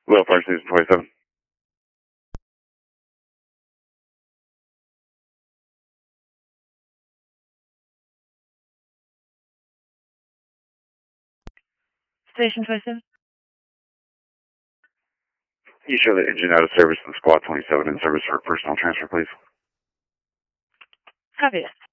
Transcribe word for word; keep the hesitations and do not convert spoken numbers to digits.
Well, Fire Station twenty-seven. Station twenty-seven. You show the engine out of service and squad twenty-seven in service for personal transfer, please. Copy.